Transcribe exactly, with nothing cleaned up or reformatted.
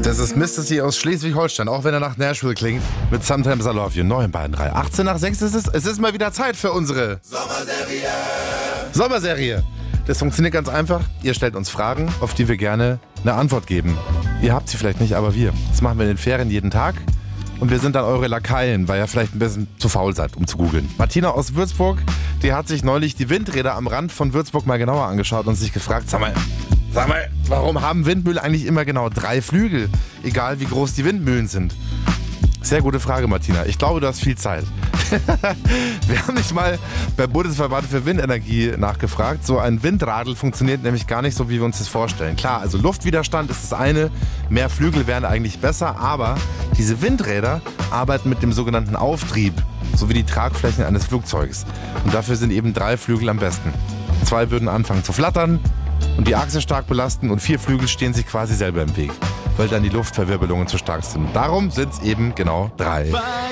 Das ist Mister C aus Schleswig-Holstein, auch wenn er nach Nashville klingt, mit Sometimes I Love You, neu in Bayern drei. achtzehn nach sechs ist es, es ist mal wieder Zeit für unsere Sommerserie. Sommerserie. Das funktioniert ganz einfach. Ihr stellt uns Fragen, auf die wir gerne eine Antwort geben. Ihr habt sie vielleicht nicht, aber wir. Das machen wir in den Ferien jeden Tag. Und wir sind dann eure Lakaien, weil ihr vielleicht ein bisschen zu faul seid, um zu googeln. Martina aus Würzburg, die hat sich neulich die Windräder am Rand von Würzburg mal genauer angeschaut und sich gefragt, sag mal, sag mal, warum haben Windmühlen eigentlich immer genau drei Flügel? Egal wie groß die Windmühlen sind. Sehr gute Frage, Martina. Ich glaube, du hast viel Zeit. Wir haben nicht mal beim Bundesverband für Windenergie nachgefragt. So ein Windradl funktioniert nämlich gar nicht so, wie wir uns das vorstellen. Klar, also Luftwiderstand ist das eine, mehr Flügel wären eigentlich besser, aber diese Windräder arbeiten mit dem sogenannten Auftrieb, so wie die Tragflächen eines Flugzeugs. Und dafür sind eben drei Flügel am besten. Zwei würden anfangen zu flattern und die Achse stark belasten und vier Flügel stehen sich quasi selber im Weg, weil dann die Luftverwirbelungen zu stark sind. Darum sind es eben genau drei.